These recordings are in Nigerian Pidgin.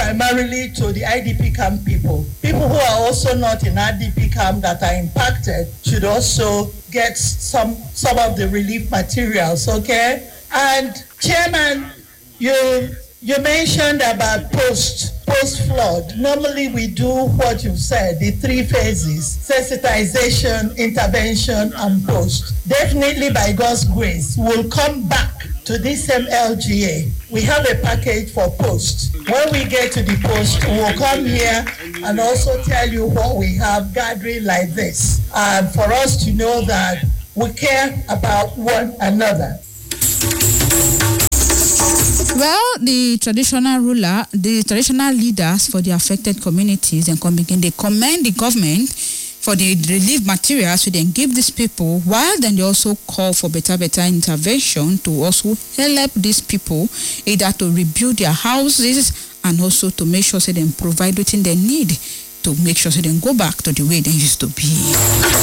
primarily to the IDP camp people. People who are also not in IDP camp that are impacted should also get some of the relief materials, okay? And Chairman, you mentioned about post-flood. Normally we do what you said, the 3 phases: sensitization, intervention, and post. Definitely by God's grace, we'll come back to this same LGA. We have a package for post. When we get to the post, we'll come here and also tell you what we have gathering like this. For us to know that we care about one another. Well, the traditional leaders for the affected communities and they commend the government for the relief materials to then give these people, while then they also call for better intervention to also help these people either to rebuild their houses and also to make sure they provide what they need to make sure they go back to the way they used to be.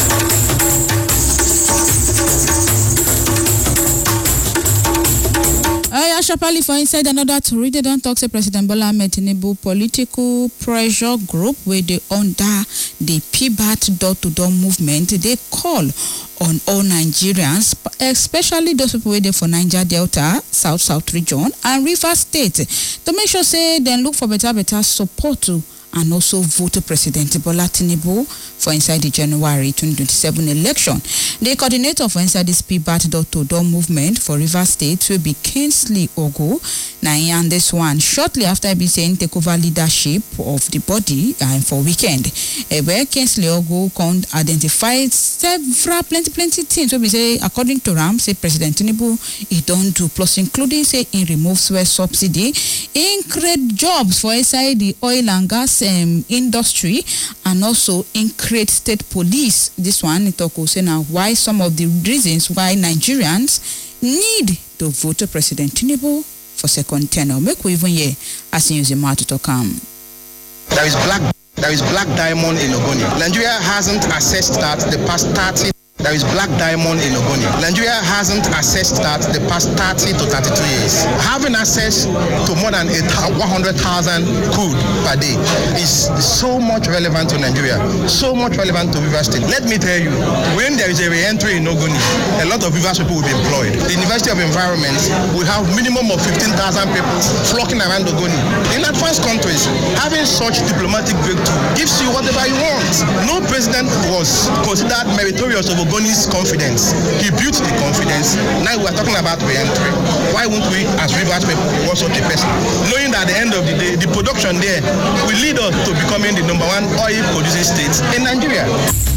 Shapali for inside another to read don't talk say President Bola Ahmed Tinubu political pressure group where they under the PBAT door-to-door movement. They call on all Nigerians, especially those people waiting for Niger Delta, South region and River State, to make sure say they look for better support to and also vote President Bola Tinubu for inside the January 2027 election. The coordinator for inside this PBAT door-to-door movement for River State will be Kingsley Ogo. Now, and this one shortly after he saying take over leadership of the body for weekend. Where Kingsley Ogo can identify several plenty things. So we say according to Ram, say President Tinubu he don't do plus including say in remove fuel subsidy, in create jobs for inside the oil and gas industry, and also in create state police. This one it talk say now why some of the reasons why Nigerians need to vote President Tinubu for second tenure. Make we even hear as in use to talk. There is black diamond in Ogoni. Nigeria hasn't assessed that the past 30. There is black diamond in Ogoni. Nigeria hasn't assessed that the past 30 to 32 years. Having access to more than 100,000 crude per day is so much relevant to Nigeria, so much relevant to River State. Let me tell you, when there is a re-entry in Ogoni, a lot of Rivers people will be employed. The University of Environment will have minimum of 15,000 people flocking around Ogoni. In advanced countries, having such diplomatic breakthrough gives you whatever you want. No president was considered meritorious of Ogoni's confidence. He built the confidence. Now we are talking about re-entry. Why won't we, as Rivers people, want such a person? Knowing that at the end of the day, the production there will lead us to becoming the number 1 oil producing state in Nigeria.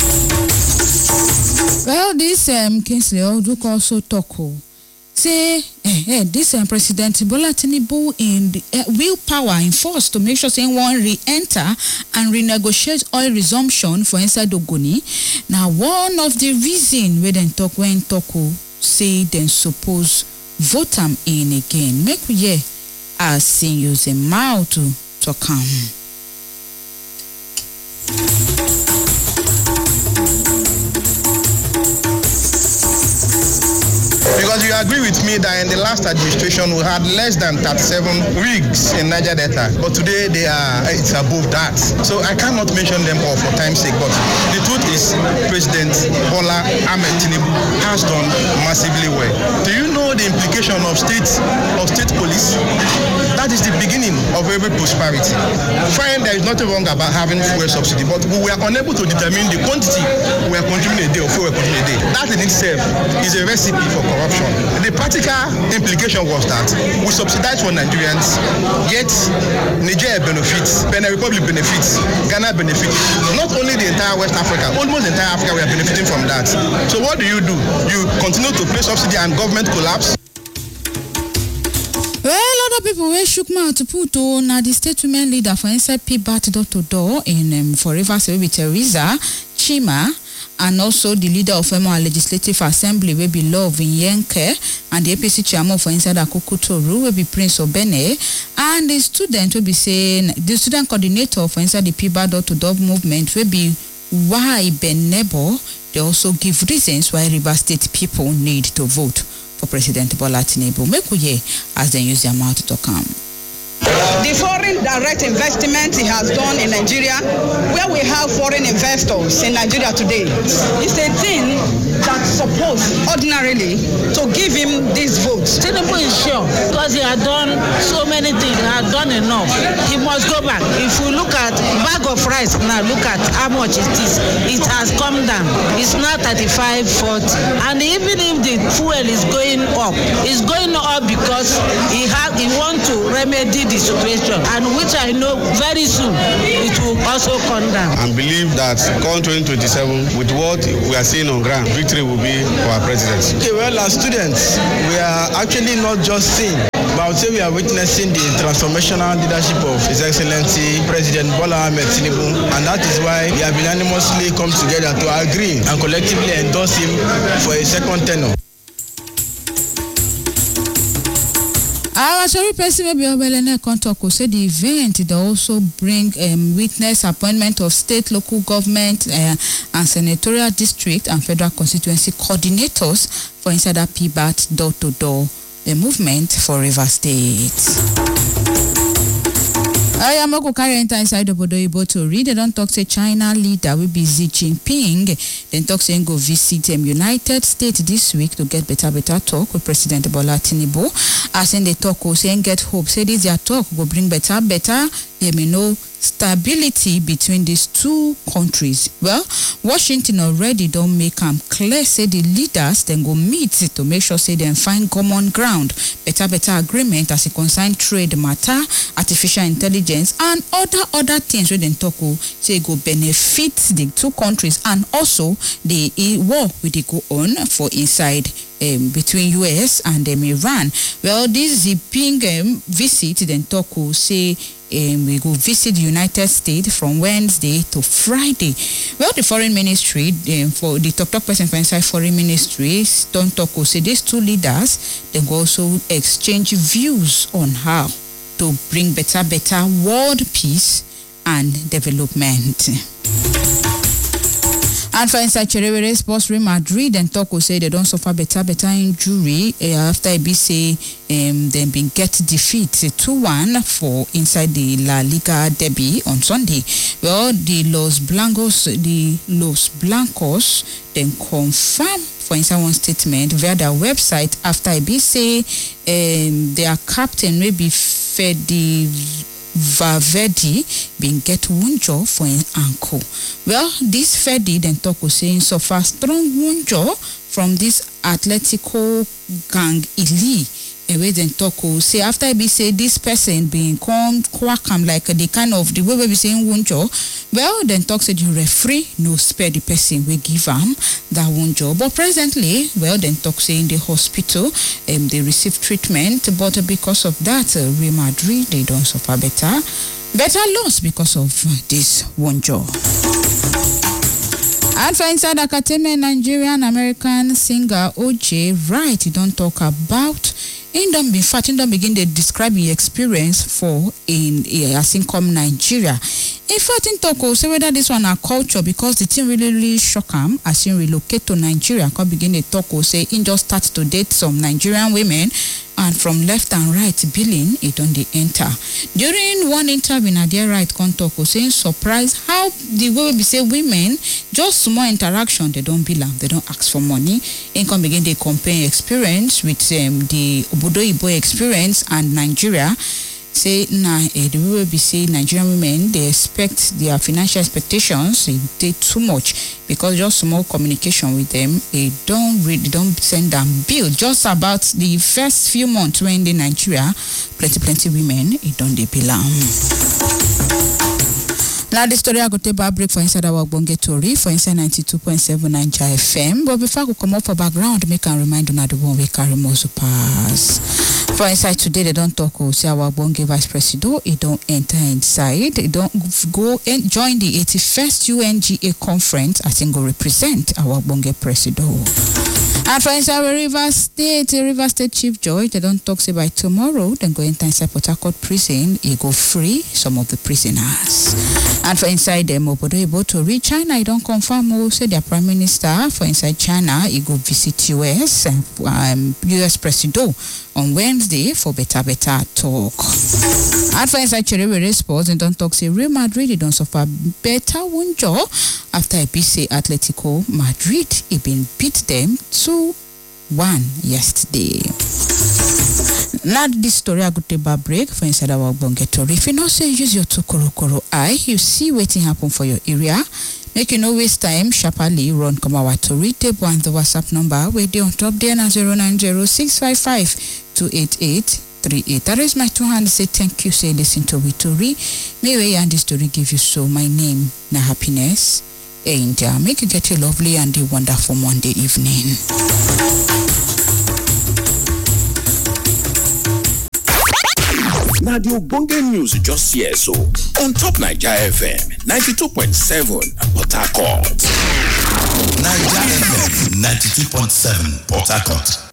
Well, this Kingsley Oduko also talk. Say, this President Bola Tinubu in the willpower in force to make sure someone re-enter and renegotiate oil resumption for inside Ogoni. Now, one of the reason we then talk when Toko say then suppose vote him in again. Make we hear as seeing use a mouth to come. Because you agree with me that in the last administration we had less than 37 rigs in Niger Delta, but today it's above that. So I cannot mention them all for time's sake, but the truth is President Bola Ahmed Tinubu has done massively well. Do you know the implication of state police? That is the beginning of every prosperity. Fine, there is nothing wrong about having fuel subsidy, but we were unable to determine the quantity we are consuming a day or fuel we are consuming a day. That in itself is a recipe for corruption. The practical implication was that we subsidize for Nigerians, yet Niger benefits, Benin Republic benefits, Ghana benefits. Not only the entire West Africa, almost the entire Africa we are benefiting from that. So what do? You continue to pay subsidy and government collapse. Well, other people were shook mouth to put on the state women leader for inside PBAT door-to-door in Forever State with Teresa Chima, and also the leader of Emo Legislative Assembly will be Love in Yenke, and the APC chairman for inside Akukutoru will be Prince Obene, and the student will be saying the student coordinator for inside the PBAT door-to-door movement will be Why Benebo. They also give reasons why River State people need to vote for President Bola Tinubu. Make we hear as they use their mouth to come. The foreign direct investment he has done in Nigeria, where we have foreign investors in Nigeria today, is a thing that's supposed ordinarily to give him this vote. Tinubu is sure because he had done so many things, he had done enough. He must go back. If we look at bag of rice now, look at how much it is. It has come down. It's now 35, 40. And even if the fuel is going up, it's going up because he wants to remedy the situation, and which I know very soon it will also come down. And believe that come 2027, with what we are seeing on ground, victory will be for our president. Okay, well, as students, we are actually not just seeing, but I would say we are witnessing the transformational leadership of His Excellency President Bola Ahmed Tinubu, and that is why we have unanimously come together to agree and collectively endorse him for a second tenure. Our sorry person may be Obelene Kontoko said the event they also bring witness appointment of state, local government and senatorial district and federal constituency coordinators for inside that PBAT door-to-door movement for Rivers State. I am going to carry inside the Bodo to read. They don't talk say China leader will be Xi Jinping. Then talk saying go visit United States this week to get better talk with President Bola Tinubu. As in the talk, saying get hope. Say this their talk will bring better. There may no stability between these two countries. Well, Washington already don't make them clear. Say the leaders then go meet to make sure say they find common ground. Better agreement as it concern trade matter, artificial intelligence, and other things where they talk say go benefit the two countries, and also the war will they go on for inside between US and Iran. Well, this Jinping visit then talk say we go visit the United States from Wednesday to Friday. Well, the foreign ministry for the talk person for inside foreign ministry don't talk say these two leaders they go also exchange views on how to bring better world peace and development. And for inside Cherevere Sports Real Madrid and Toko say they don't suffer better injury after it be say then been get defeat 2-1 for inside the La Liga derby on Sunday. Well, the Los Blancos then confirm for inside one statement via their website after it be say their captain may be Fede Valverde been get wunjo for an ankle. Well, this Fede then talk saying suffer strong wunjo from this Atletico gang Ili. Away then talk say after I be say this person being come quack like the kind of the way we be saying wunjo. Well, then talk say the referee no spare the person we give that wunjo. But presently, well then talk say in the hospital they receive treatment, but because of that Real Madrid they don't suffer better loss because of this wunjo. And for inside Academy, Nigerian American singer OJ Wright, he don't talk about in don't begin to describe the experience for as income Nigeria. In fact, in talk say whether this one a culture because the thing really shock him as in relocate to Nigeria. Can begin to talk say in just start to date some Nigerian women. And from left and right billing, it on the enter. During one interview, Nadia Wright Kontoko saying surprised how the way we say women, just small interaction, they don't bill them, they don't ask for money. And come begin they compare experience with the Obodo Ibo experience and Nigeria. Say the way we say Nigerian women they expect their financial expectations they too much because just small communication with them they don't send them bill just about the first few months when in Nigeria plenty women it don't they belong. Now the story I go take a break for inside our Bonge Tori for inside 92.7 Naija FM. But before I go come up for background, make a reminder na the one we carry Mozu pass. For inside today they don't talk say our Bonge Vice President, he don't enter inside, he don't go and join the 81st UNGA conference as he go represent our Bonge President. And for inside Rivers State Chief Judge, they don't talk say by tomorrow, then go enter inside Port Harcourt prison, he go free some of the prisoners. And for inside them, Obodo able to reach China, I don't confirm say their prime minister for inside China, he go visit US President on Wednesday for better talk. And for inside Cherry Sports, and don't talk say Real Madrid, they don't suffer better wunjo after ABC Atletico Madrid, he been beat them 2-1 yesterday. Now this story I go take a break for inside our bongetori. If you know say use your two korokoro eye, you see waiting happen for your area. Make you no waste time, sharply run come our Tori table and the WhatsApp number where they on top there na 090-655-28838. That is my 2 hands say thank you, say listen to we Tori. May we and this story give you so my name na happiness. India, make you get a lovely and a wonderful Monday evening. Now the Ogbonge news just here so on top Naija FM 92.7 Port Harcourt. Naija FM 92.7 Port Harcourt.